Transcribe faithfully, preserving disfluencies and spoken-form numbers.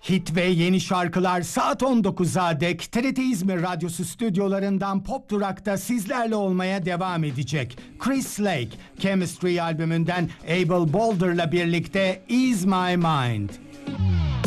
Hit ve yeni şarkılar saat on dokuza dek T R T İzmir Radyosu stüdyolarından Pop Durak'ta sizlerle olmaya devam edecek. Chris Lake, Chemistry albümünden Abel Boulder'la birlikte Ease My Mind.